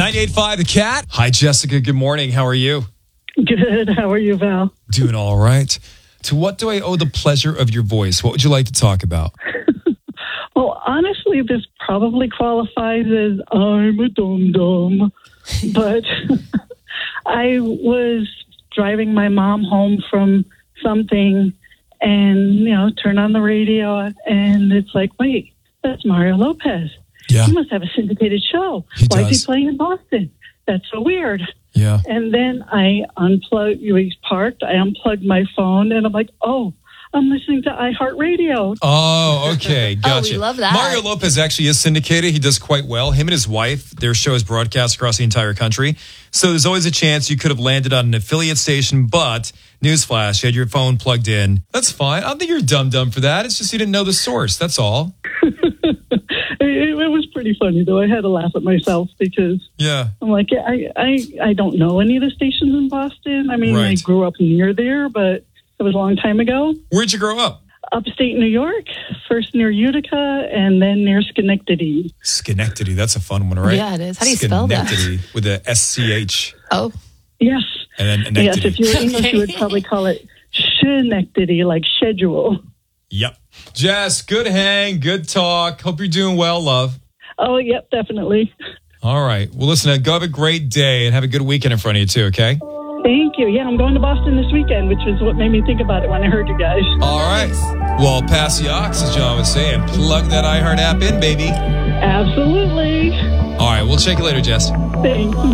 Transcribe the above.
98.5 The Cat. Hi, Jessica. Good morning. How are you? Good. How are you, Val? Doing all right. To what do I owe the pleasure of your voice? What would you like to talk about? Well, honestly, this probably qualifies as I'm a dum-dum. But I was driving my mom home from something and, turn on the radio and it's like, wait, that's Mario Lopez. Yeah. He must have a syndicated show. Why is he playing in Boston? That's so weird. Yeah. And then I unplugged, we parked, I unplugged my phone, and I'm like, oh, I'm listening to iHeartRadio. Oh, okay. Gotcha. We love that. Mario Lopez actually is syndicated. He does quite well. Him and his wife, their show is broadcast across the entire country. So there's always a chance you could have landed on an affiliate station, but newsflash, you had your phone plugged in. That's fine. I don't think you're dumb for that. It's just you didn't know the source. That's all. It was pretty funny, though. I had to laugh at myself because I'm like, I don't know any of the stations in Boston. I mean, I grew up near there, but it was a long time ago. Where'd you grow up? Upstate New York, first near Utica and then near Schenectady. Schenectady, that's a fun one, right? Yeah, it is. How do you spell that? Schenectady with a SCH. Oh. Yes. And then yes, if you were English, you would probably call it Schenectady, like schedule. Yep. Jess, good hang, good talk. Hope you're doing well, love. Oh, yep, definitely. All right. Well, listen, go have a great day and have a good weekend in front of you, too, okay? Thank you. Yeah, I'm going to Boston this weekend, which is what made me think about it when I heard you guys. All right. Well, pass the aux, as John was saying. Plug that iHeart app in, baby. Absolutely. All right. We'll check you later, Jess. Thanks.